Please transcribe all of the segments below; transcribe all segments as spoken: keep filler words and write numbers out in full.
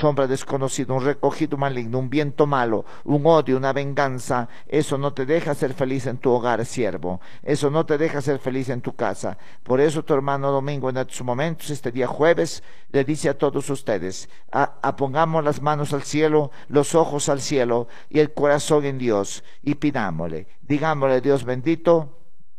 sombra desconocida, un recogido maligno, un viento malo, un odio, una venganza. Eso no te deja ser feliz en tu hogar, siervo. Eso no te deja ser feliz en tu casa. Por eso tu hermano Domingo en estos momentos, este día jueves, le dice a todos ustedes, a, a pongamos las manos al cielo, los ojos al cielo y el corazón en Dios, y pidámosle, digámosle: Dios bendito,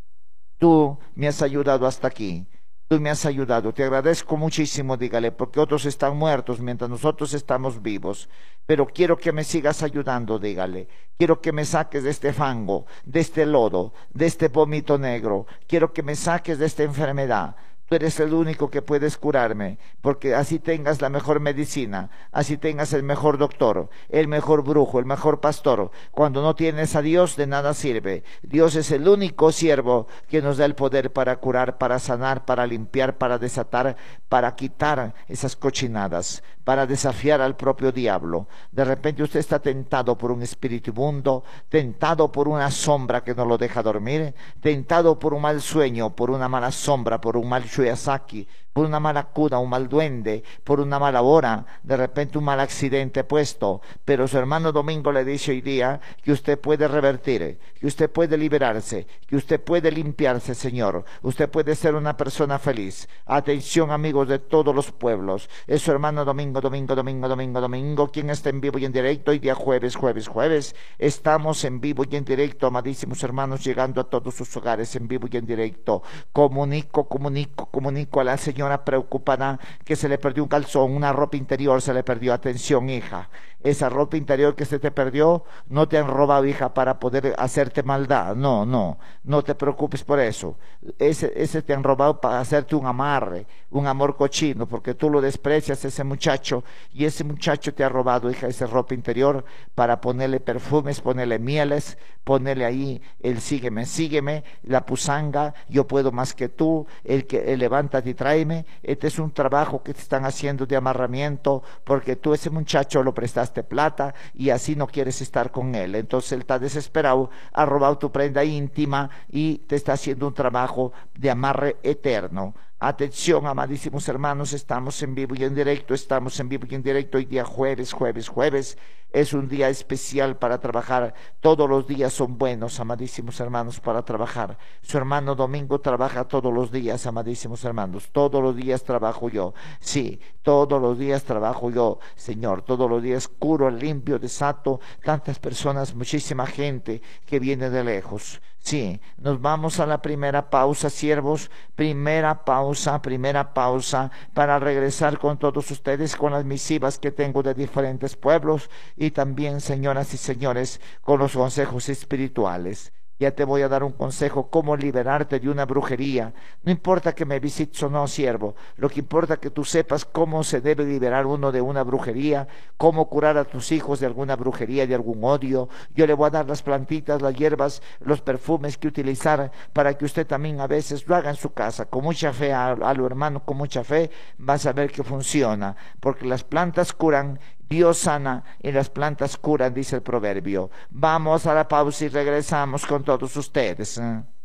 tú me has ayudado hasta aquí. Tú me has ayudado, te agradezco muchísimo, dígale, porque otros están muertos mientras nosotros estamos vivos. Pero quiero que me sigas ayudando, dígale. Quiero que me saques de este fango, de este lodo, de este vómito negro. Quiero que me saques de esta enfermedad. Tú eres el único que puedes curarme, porque así tengas la mejor medicina, así tengas el mejor doctor, el mejor brujo, el mejor pastor. Cuando no tienes a Dios, de nada sirve. Dios es el único siervo que nos da el poder para curar, para sanar, para limpiar, para desatar, para quitar esas cochinadas, para desafiar al propio diablo. De repente usted está tentado por un espíritu inmundo, tentado por una sombra que no lo deja dormir, tentado por un mal sueño, por una mala sombra, por un mal Yasaki, por una mala cuna, un mal duende, por una mala hora, de repente un mal accidente puesto. Pero su hermano Domingo le dice hoy día que usted puede revertir, que usted puede liberarse, que usted puede limpiarse, Señor. Usted puede ser una persona feliz. Atención, amigos de todos los pueblos. Es su hermano Domingo, Domingo, Domingo, Domingo, Domingo, quien está en vivo y en directo. Hoy día jueves, jueves, jueves. Estamos en vivo y en directo, amadísimos hermanos, llegando a todos sus hogares en vivo y en directo. Comunico, comunico, comunico a la señora preocupada que se le perdió un calzón, una ropa interior se le perdió. Atención, hija, esa ropa interior que se te perdió, no te han robado, hija, para poder hacerte maldad. No, no, no te preocupes por eso. Ese, ese te han robado para hacerte un amarre, un amor cochino, porque tú lo desprecias, ese muchacho, y ese muchacho te ha robado, hija, esa ropa interior para ponerle perfumes, ponerle mieles, ponerle ahí el sígueme, sígueme, la pusanga, yo puedo más que tú, el que el levántate y tráeme. Este es un trabajo que te están haciendo de amarramiento, porque tú ese muchacho lo prestaste plata y así no quieres estar con él. Entonces él está desesperado, ha robado tu prenda íntima y te está haciendo un trabajo de amarre eterno. Atención, amadísimos hermanos, estamos en vivo y en directo, estamos en vivo y en directo hoy día jueves, jueves, jueves. Es un día especial para trabajar. Todos los días son buenos, amadísimos hermanos, para trabajar. Su hermano Domingo trabaja todos los días, amadísimos hermanos. Todos los días trabajo yo. Sí, todos los días trabajo yo, Señor. Todos los días curo, limpio, desato. Tantas personas, muchísima gente que viene de lejos. Sí, nos vamos a la primera pausa, siervos. Primera pausa, primera pausa, para regresar con todos ustedes con las misivas que tengo de diferentes pueblos y también, señoras y señores, con los consejos espirituales. Ya te voy a dar un consejo, cómo liberarte de una brujería. No importa que me visites o no, siervo. Lo que importa es que tú sepas cómo se debe liberar uno de una brujería, cómo curar a tus hijos de alguna brujería, de algún odio. Yo le voy a dar las plantitas, las hierbas, los perfumes que utilizar para que usted también a veces lo haga en su casa. Con mucha fe, a, a lo hermano, con mucha fe, vas a ver que funciona. Porque las plantas curan, Dios sana y las plantas curan, dice el proverbio. Vamos a la pausa y regresamos con todos ustedes. ¿eh?